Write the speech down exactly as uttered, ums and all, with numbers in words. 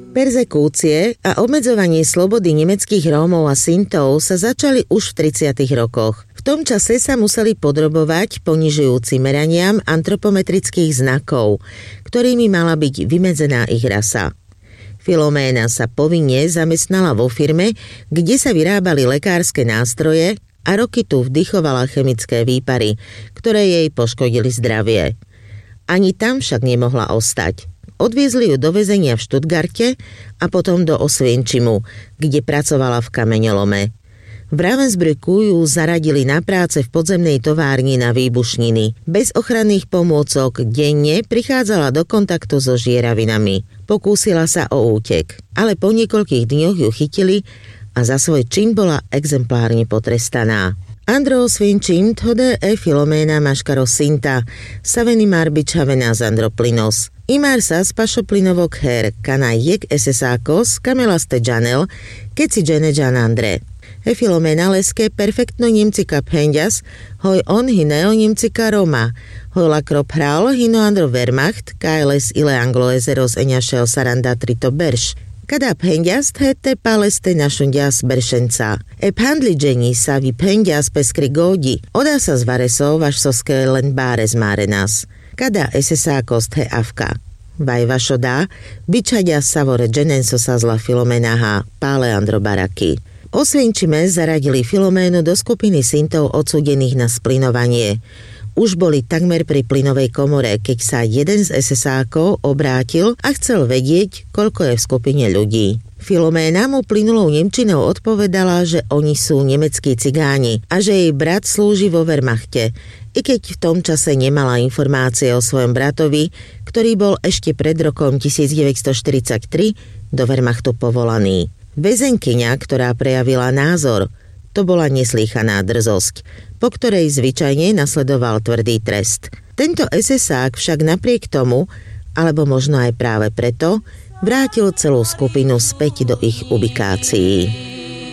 Perzekúcie a obmedzovanie slobody nemeckých Rómov a Sintov sa začali už v tridsiatych rokoch. V tom čase sa museli podrobovať ponižujúcim meraniam antropometrických znakov, ktorými mala byť vymedzená ich rasa. Filoména sa povinne zamestnala vo firme, kde sa vyrábali lekárske nástroje a roky tu vdychovala chemické výpary, ktoré jej poškodili zdravie. Ani tam však nemohla ostať. Odviezli ju do väzenia v Stuttgarte a potom do Osvienčimu, kde pracovala v kameňolome. V Ravensbrücku ju zaradili na práce v podzemnej továrni na výbušniny. Bez ochranných pomôcok denne prichádzala do kontaktu so žieravinami. Pokúsila sa o útek, ale po niekoľkých dňoch ju chytili a za svoj čin bola exemplárne potrestaná. Andro Osvienčim tode e Filoména Maškaro Sinta, Saveni Marbičavená z Androplinos. Imár sa z pašoplinovok her, kana jek esesákos, kamelaste Janel, keci Dženeđan Andre. E Filoména leske perfektno Nimcika Phenďas, hoj on hineo Nimcika Roma, hoj lakrop hral hino Andro Wehrmacht, kailes ile angloezeros eňašel saranda trito berš. Kada Phenďas hete paleste našunďas beršenca. E pandliđeni sa vi Phenďas peskri godi, oda sa z varesov vaš soske len bárez márenas. Kada esesákos he avka. Vaj vašodá, byčaďa savore dženenso sa zla Filoménaha, pále Andro Baraky. Osvienčime zaradili Filoménu do skupiny Sintov odsúdených na splinovanie. Už boli takmer pri plynovej komore, keď sa jeden z esesákov obrátil a chcel vedieť, koľko je v skupine ľudí. Filoména mu plynulou nemčinou odpovedala, že oni sú nemeckí cigáni a že jej brat slúži vo Wehrmachte, i keď v tom čase nemala informácie o svojom bratovi, ktorý bol ešte pred rokom devätnásťstoštyridsaťtri do Wehrmachtu povolaný. Väzenkyňa, ktorá prejavila názor, to bola neslýchaná drzosť, po ktorej zvyčajne nasledoval tvrdý trest. Tento esesák však napriek tomu, alebo možno aj práve preto, vrátil celú skupinu späť do ich ubikácií.